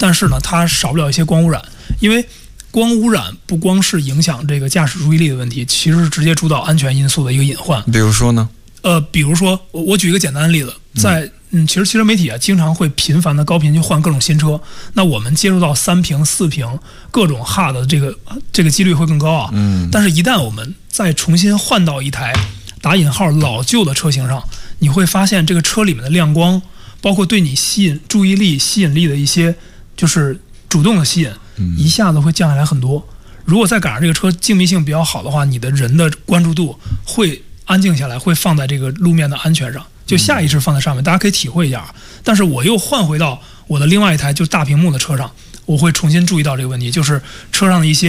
但是呢，它少不了一些光污染，因为光污染不光是影响这个驾驶注意力的问题，其实是直接主导安全因素的一个隐患。 比如说呢？ 比如说我举一个简单的例子，在其实汽车媒体啊经常会频繁的高频去换各种新车，那我们接触到3屏、4屏各种 HUD 的这个几率会更高啊。但是一旦我们再重新换到一台打引号老旧的车型上，你会发现这个车里面的亮光，包括对你注意力吸引力的一些就是主动的吸引，一下子会降下来很多。如果再赶上这个车静谧性比较好的话，你的人的关注度会安静下来，会放在这个路面的安全上，就下意识放在上面，大家可以体会一下。但是我又换回到我的另外一台就大屏幕的车上，我会重新注意到这个问题，就是车上的一些